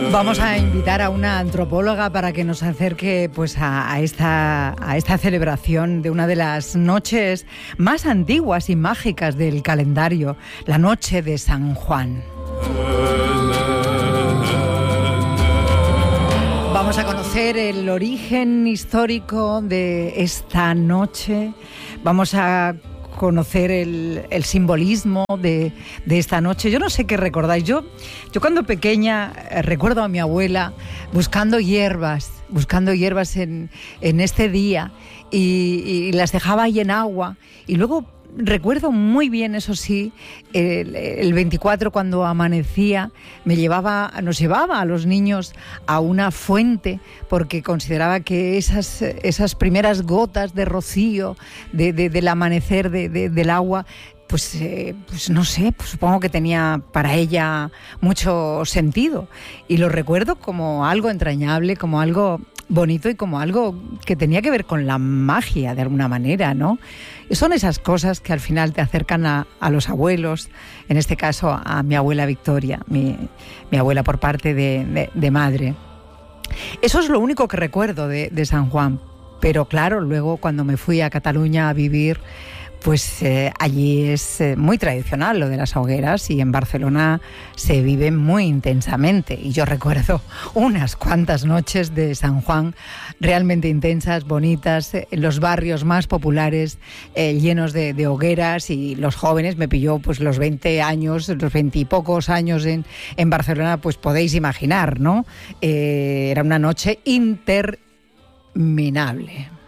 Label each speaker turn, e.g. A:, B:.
A: Vamos a invitar a una antropóloga para que nos acerque pues a esta celebración de una de las noches más antiguas y mágicas del calendario, la noche de San Juan. Vamos a conocer el origen histórico de esta noche, vamos a conocer el simbolismo de esta noche. Yo no sé qué recordáis. Yo cuando pequeña recuerdo a mi abuela buscando hierbas en este día y las dejaba ahí en agua. Y luego recuerdo muy bien, eso sí, el 24 cuando amanecía nos llevaba a los niños a una fuente porque consideraba que esas primeras gotas de rocío del amanecer del agua pues no sé, pues supongo que tenía para ella mucho sentido. Y lo recuerdo como algo entrañable, como algo bonito y como algo que tenía que ver con la magia de alguna manera, ¿no? Y son esas cosas que al final te acercan a los abuelos, en este caso a mi abuela Victoria, mi abuela por parte de madre. Eso es lo único que recuerdo de San Juan. Pero claro, luego cuando me fui a Cataluña a vivir, pues allí es muy tradicional lo de las hogueras y en Barcelona se vive muy intensamente. Y yo recuerdo unas cuantas noches de San Juan realmente intensas, bonitas, en los barrios más populares, llenos de hogueras, y los jóvenes, me pilló pues los 20 años, los 20 y pocos años en Barcelona, pues podéis imaginar, ¿no? Era una noche interminable.